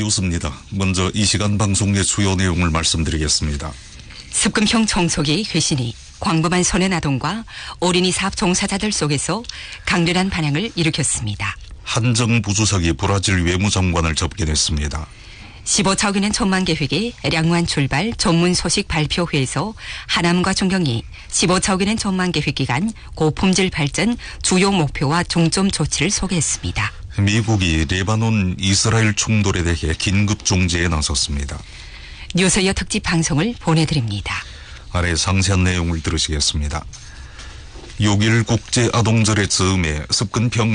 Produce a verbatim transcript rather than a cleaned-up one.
뉴스입니다. 먼저 이 시간 방송의 주요 내용을 말씀드리겠습니다. 습금형 청소기 회신이 광범한 손의 아동과 어린이 사업 종사자들 속에서 강렬한 반향을 일으켰습니다. 한정 부주석이 브라질 외무장관을 접견했습니다. 십오차 억엔의 천만 계획의 량완 출발 전문 소식 발표회에서 하남과 중경이 십오차 억엔의 천만 계획 기간 고품질 발전 주요 목표와 중점 조치를 소개했습니다. 미국이 레바논 이스라엘 충돌에 대해 긴급 중재에 나섰습니다. 뉴스이어 특집 방송을 보내드립니다. 아래 상세한 내용을 들으시겠습니다. 육일 국제아동절의 즈음에 습근평